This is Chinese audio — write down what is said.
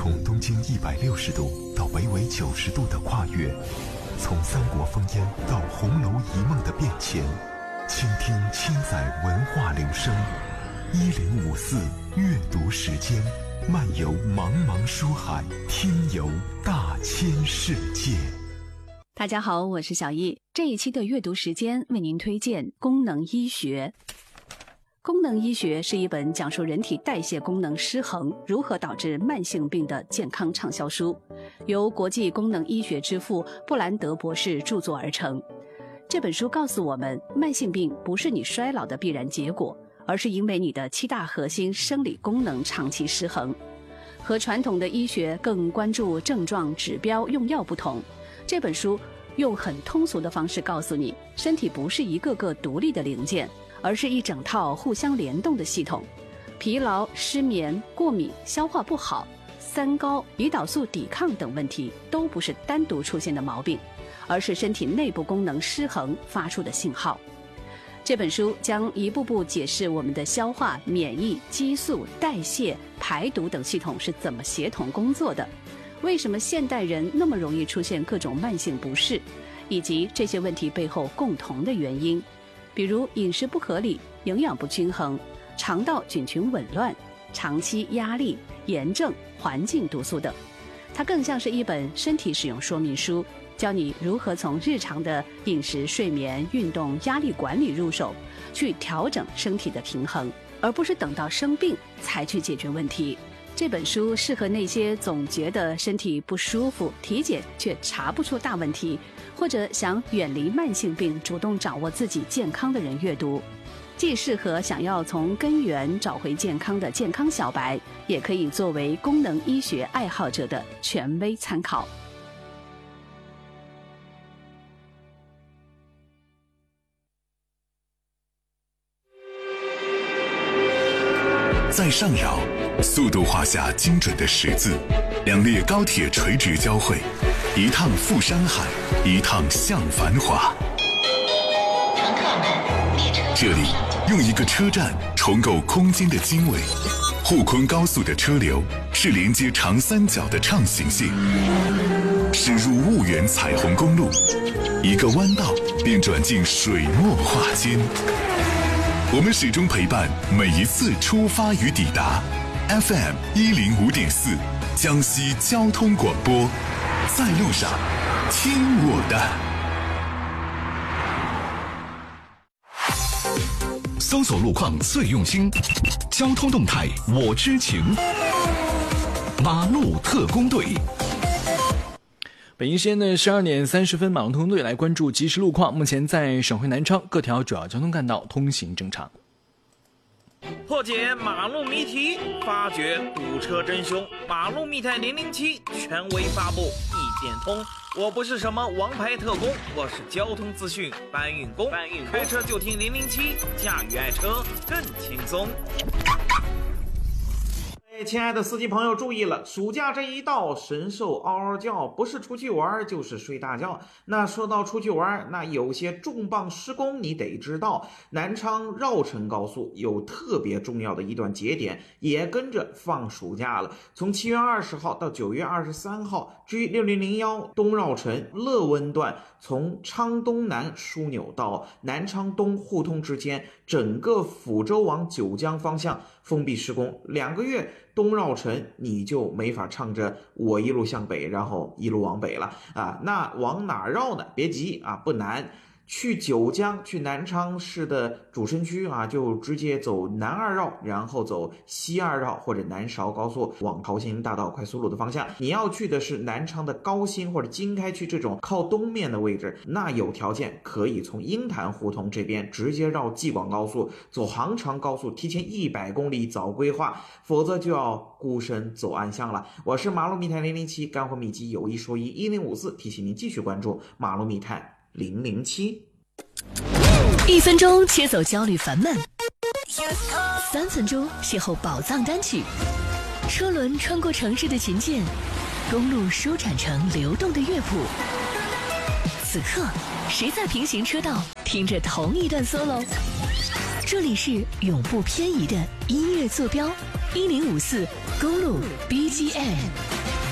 从东经160度到北纬90度的跨越，从三国烽烟到红楼一梦的变迁，倾听千载文化流声。1054阅读时间，漫游茫茫书海，听游大千世界。 大家好，我是小易。这一期的阅读时间为您推荐功能医学。功能医学是一本讲述人体代谢功能失衡如何导致慢性病的健康畅销书，由国际功能医学之父布兰德博士著作而成。这本书告诉我们，慢性病不是你衰老的必然结果，而是因为你的7大核心生理功能长期失衡。和传统的医学更关注症状、指标、用药不同，这本书用很通俗的方式告诉你，身体不是一个个独立的零件，而是一整套互相联动的系统。疲劳、失眠、过敏、消化不好、三高、胰岛素抵抗等问题都不是单独出现的毛病，而是身体内部功能失衡发出的信号。这本书将一步步解释我们的消化、免疫、激素、代谢、排毒等系统是怎么协同工作的，为什么现代人那么容易出现各种慢性不适，以及这些问题背后共同的原因，比如饮食不合理、营养不均衡、肠道菌群紊乱、长期压力、炎症、环境毒素等。它更像是一本身体使用说明书，教你如何从日常的饮食、睡眠、运动、压力管理入手，去调整身体的平衡，而不是等到生病才去解决问题。这本书适合那些总觉得身体不舒服、体检却查不出大问题，或者想远离慢性病、主动掌握自己健康的人阅读。既适合想要从根源找回健康的健康小白，也可以作为功能医学爱好者的权威参考。 在上饶，速度画下精准的十字，2列高铁垂直交汇，一趟赴山海，一趟向繁华。 乘客们，列车这里用一个车站重构空间的经纬。沪昆高速的车流是连接长三角的畅行线，驶入婺源彩虹公路，一个弯道便转进水墨画间。我们始终陪伴每一次出发与抵达。FM 105.4，江西交通广播，在路上，听我的。 搜索路况最用心，交通动态我知情。马路特工队。 北京时间的12点30分，马路特工队来关注即时路况。目前在省会南昌各条主要交通干道通行正常。 破解马路谜题，发掘堵车真凶。马路密探007权威发布，一点通。我不是什么王牌特工，我是交通资讯搬运工。开车就听007，驾驭爱车更轻松。亲爱的司机朋友注意了，暑假这一到，神兽嗷嗷叫，不是出去玩就是睡大觉。那说到出去玩，那有些重磅施工你得知道，南昌绕城高速有特别重要的一段节点也跟着放暑假了，从7月20号到9月23号，G6001东绕城乐温段从昌东南枢纽到南昌东互通之间，整个抚州往九江方向封闭施工2个月，东绕城你就没法唱着我一路向北，然后一路往北了啊。那往哪绕呢？别急啊，不难。去九江，去南昌市的主城区啊，就直接走南2绕，然后走西2绕或者南韶高速往桃兴大道快速路的方向。你要去的是南昌的高新或者经开区这种靠东面的位置，那有条件可以从鹰潭胡同这边直接绕济广高速，走杭长高速，提前100公里早规划，否则就要孤身走暗巷了。我是马路密探007，干货秘籍有一说一，1054提醒您继续关注马路密探007。 1分钟切走焦虑烦闷，3分钟邂逅宝藏单曲，车轮穿过城市的琴键，公路舒展成流动的乐谱。此刻，谁在平行车道听着同一段 solo？ 这里是永不偏移的音乐坐标，1054公路 BGM。